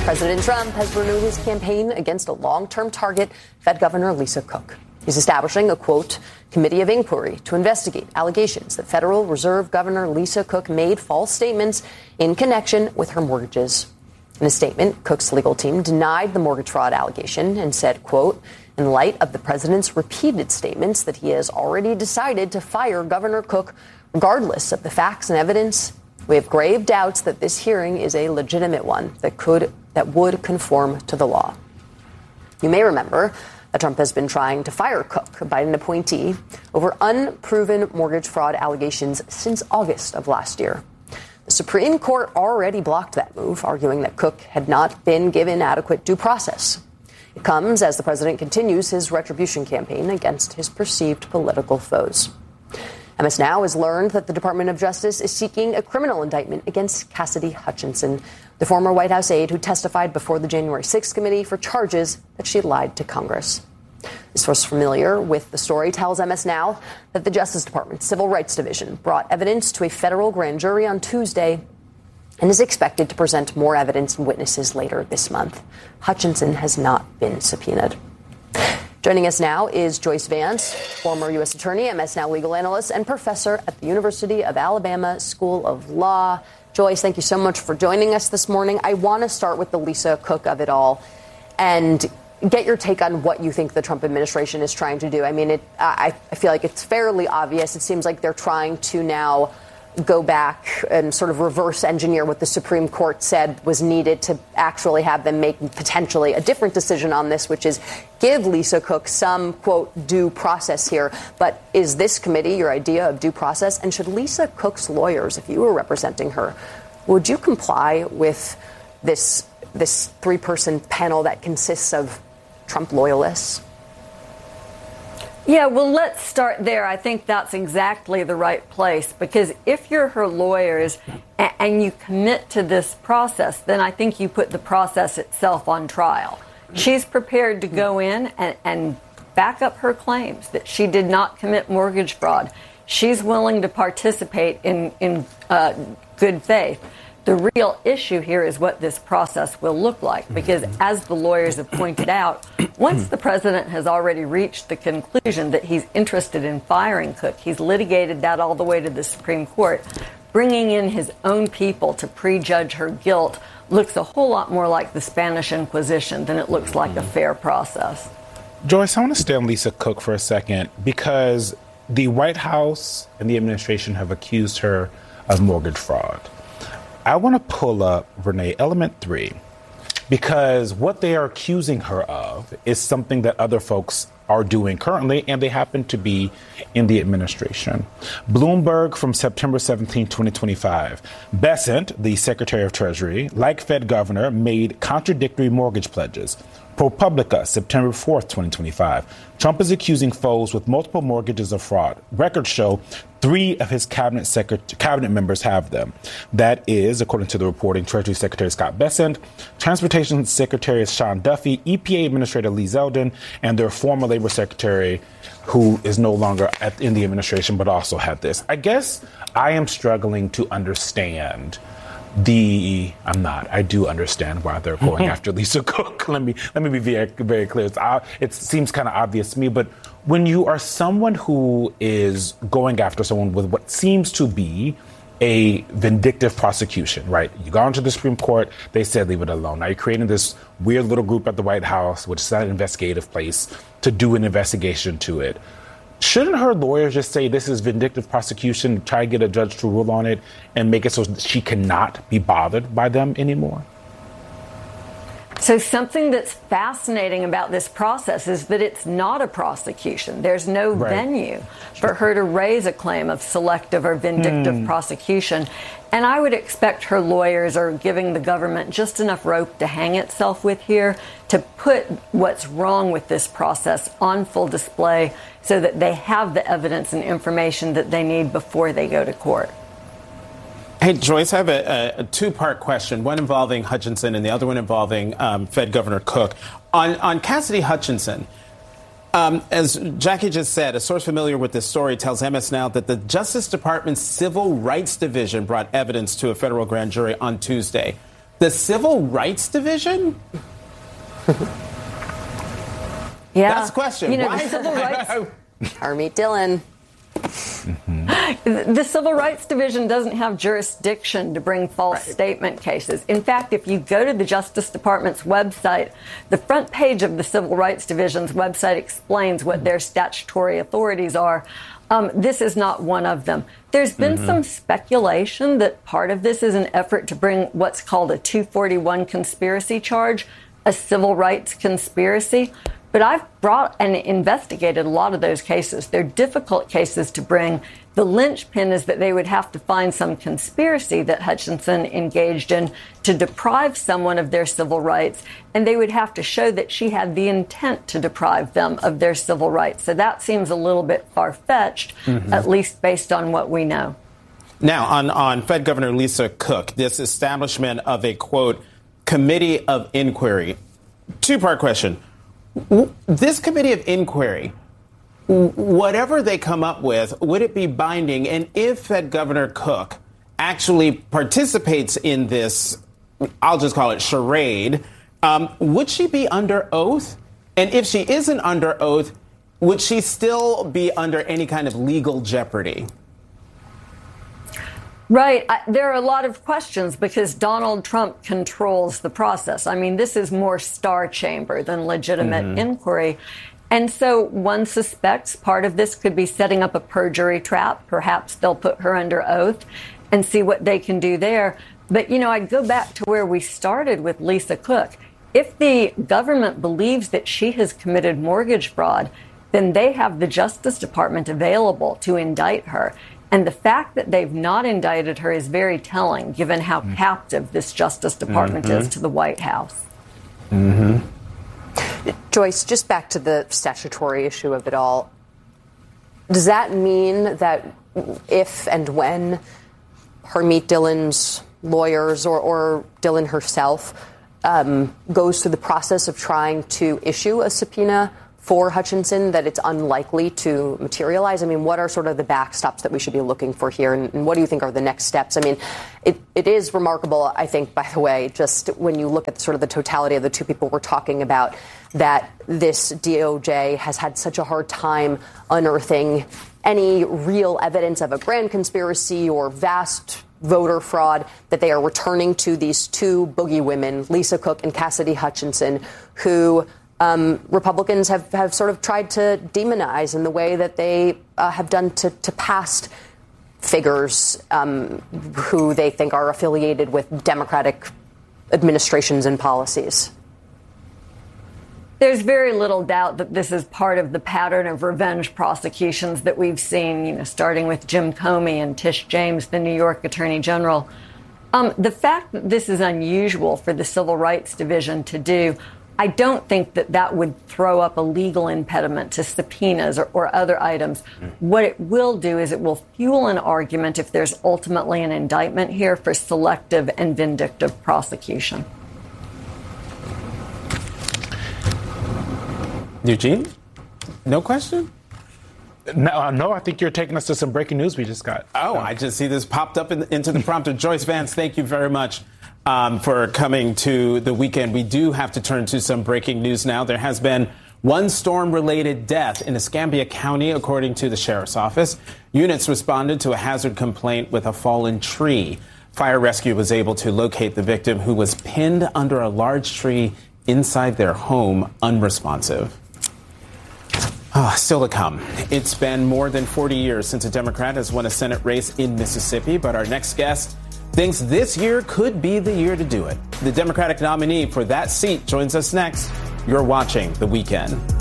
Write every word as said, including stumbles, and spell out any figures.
President Trump has renewed his campaign against a long-term target, Fed Governor Lisa Cook. He's establishing a, quote, committee of inquiry to investigate allegations that Federal Reserve Governor Lisa Cook made false statements in connection with her mortgages. In a statement, Cook's legal team denied the mortgage fraud allegation and said, quote, in light of the president's repeated statements that he has already decided to fire Governor Cook regardless of the facts and evidence, we have grave doubts that this hearing is a legitimate one that could that would conform to the law. You may remember that Trump has been trying to fire Cook, a Biden appointee, over unproven mortgage fraud allegations since August of last year. The Supreme Court already blocked that move, arguing that Cook had not been given adequate due process. It comes as the president continues his retribution campaign against his perceived political foes. M S Now has learned that the Department of Justice is seeking a criminal indictment against Cassidy Hutchinson, the former White House aide who testified before the January sixth committee for charges that she lied to Congress. A source familiar with the story tells M S Now that the Justice Department's Civil Rights Division brought evidence to a federal grand jury on Tuesday and is expected to present more evidence and witnesses later this month. Hutchinson has not been subpoenaed. Joining us now is Joyce Vance, former U S attorney, M S Now legal analyst, and professor at the University of Alabama School of Law. Joyce, thank you so much for joining us this morning. I want to start with the Lisa Cook of it all and get your take on what you think the Trump administration is trying to do. I mean, it, I, I feel like it's fairly obvious. It seems like they're trying to now go back and sort of reverse engineer what the Supreme Court said was needed to actually have them make potentially a different decision on this, which is give Lisa Cook some, quote, due process here. But is this committee your idea of due process? And should Lisa Cook's lawyers, if you were representing her, would you comply with this this three-person panel that consists of Trump loyalists? Yeah, well, let's start there. I think that's exactly the right place, because if you're her lawyers and you commit to this process, then I think you put the process itself on trial. She's prepared to go in and, and back up her claims that she did not commit mortgage fraud. She's willing to participate in, in uh, good faith. The real issue here is what this process will look like, because as the lawyers have pointed out, once the president has already reached the conclusion that he's interested in firing Cook, he's litigated that all the way to the Supreme Court. Bringing in his own people to prejudge her guilt looks a whole lot more like the Spanish Inquisition than it looks like a fair process. Joyce, I want to stay on Lisa Cook for a second, because the White House and the administration have accused her of mortgage fraud. I want to pull up, Renee, element three, because what they are accusing her of is something that other folks are doing currently, and they happen to be in the administration. Bloomberg from September seventeenth, twenty twenty-five. Bessent, the Secretary of Treasury, like Fed Governor, made contradictory mortgage pledges. ProPublica, September fourth, twenty twenty-five. Trump is accusing foes with multiple mortgages of fraud. Records show three of his cabinet secret- cabinet members have them. That is, according to the reporting, Treasury Secretary Scott Bessent, Transportation Secretary Sean Duffy, E P A Administrator Lee Zeldin, and their former Labor Secretary, who is no longer at, in the administration, but also had this. I guess I am struggling to understand The I'm not. I do understand why they're going after Lisa Cook. Let me let me be very, very clear. It's, uh, it seems kind of obvious to me, but when you are someone who is going after someone with what seems to be a vindictive prosecution, right? You got into the Supreme Court, they said leave it alone. Now you're creating this weird little group at the White House, which is not an investigative place, to do an investigation to it. Shouldn't her lawyers just say this is vindictive prosecution, try to get a judge to rule on it, and make it so that she cannot be bothered by them anymore? So something that's fascinating about this process is that it's not a prosecution. There's no right. venue for her to raise a claim of selective or vindictive mm. prosecution. And I would expect her lawyers are giving the government just enough rope to hang itself with here to put what's wrong with this process on full display so that they have the evidence and information that they need before they go to court. Hey, Joyce, I have a, a two-part question, one involving Hutchinson and the other one involving um, Fed Governor Cook. On, on Cassidy Hutchinson, um, as Jackie just said, a source familiar with this story tells M S Now that the Justice Department's Civil Rights Division brought evidence to a federal grand jury on Tuesday. The Civil Rights Division? Yeah. That's the question. You know, Why? the Civil Rights... Harmeet Dillon. Mm-hmm. The Civil Rights Division doesn't have jurisdiction to bring false right. statement cases. In fact, if you go to the Justice Department's website, the front page of the Civil Rights Division's website explains what their statutory authorities are. Um, this is not one of them. There's been mm-hmm. some speculation that part of this is an effort to bring what's called a two forty-one conspiracy charge, a civil rights conspiracy. But I've brought and investigated a lot of those cases. They're difficult cases to bring. The linchpin is that they would have to find some conspiracy that Hutchinson engaged in to deprive someone of their civil rights, and they would have to show that she had the intent to deprive them of their civil rights. So that seems a little bit far-fetched, mm-hmm. at least based on what we know. Now, on, on Fed Governor Lisa Cook, this establishment of a, quote, committee of inquiry. Two-part question. This committee of inquiry, whatever they come up with, would it be binding? And if Fed Governor Cook actually participates in this, I'll just call it charade, um, would she be under oath? And if she isn't under oath, would she still be under any kind of legal jeopardy? Right. I, there are a lot of questions because Donald Trump controls the process. I mean, this is more Star Chamber than legitimate mm-hmm. inquiry. And so one suspects part of this could be setting up a perjury trap. Perhaps they'll put her under oath and see what they can do there. But, you know, I go back to where we started with Lisa Cook. If the government believes that she has committed mortgage fraud, then they have the Justice Department available to indict her. And the fact that they've not indicted her is very telling, given how mm-hmm. captive this Justice Department mm-hmm. is to the White House. Mm-hmm. Joyce, just back to the statutory issue of it all. Does that mean that if and when Harmeet Dillon's lawyers or, or Dillon herself um, goes through the process of trying to issue a subpoena for Hutchinson, that it's unlikely to materialize? I mean, what are sort of the backstops that we should be looking for here? And, and what do you think are the next steps? I mean, it, it is remarkable, I think, by the way, just when you look at sort of the totality of the two people we're talking about, that this D O J has had such a hard time unearthing any real evidence of a grand conspiracy or vast voter fraud, that they are returning to these two boogie women, Lisa Cook and Cassidy Hutchinson, who Um, Republicans have, have sort of tried to demonize in the way that they uh, have done to, to past figures um, who they think are affiliated with Democratic administrations and policies. There's very little doubt that this is part of the pattern of revenge prosecutions that we've seen, you know, starting with Jim Comey and Tish James, the New York Attorney General. Um, the fact that this is unusual for the Civil Rights Division to do, I don't think that that would throw up a legal impediment to subpoenas or, or other items. Mm. What it will do is it will fuel an argument, if there's ultimately an indictment here, for selective and vindictive prosecution. Eugene? No question? No, no, I think you're taking us to some breaking news we just got. Oh, I just see this popped up in, into the prompter. Joyce Vance, thank you very much um, for coming to the weekend. We do have to turn to some breaking news now. There has been one storm-related death in Escambia County, according to the sheriff's office. Units responded to a hazard complaint with a fallen tree. Fire rescue was able to locate the victim, who was pinned under a large tree inside their home, unresponsive. Oh, still to come. It's been more than forty years since a Democrat has won a Senate race in Mississippi, but our next guest thinks this year could be the year to do it. The Democratic nominee for that seat joins us next. You're watching The Weekend.